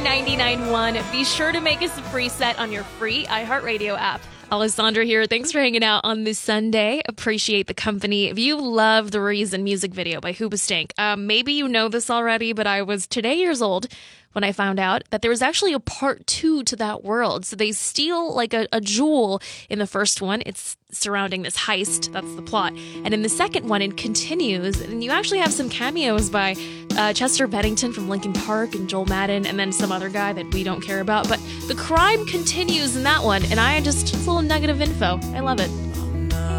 99.1. Be sure to make us a preset on your free iHeartRadio app. Alessandra here. Thanks for hanging out on this Sunday. Appreciate the company. If you love the Reason music video by Hoobastank, maybe you know this already, but I was today years old when I found out that there was actually a part 2 to that world. So they steal like a jewel in the first one. It's surrounding this heist. That's the plot. And in the second one, it continues. And you actually have some cameos by Chester Bennington from Linkin Park and Joel Madden, and then some other guy that we don't care about. But the crime continues in that one. And it's a little nugget of info. I love it.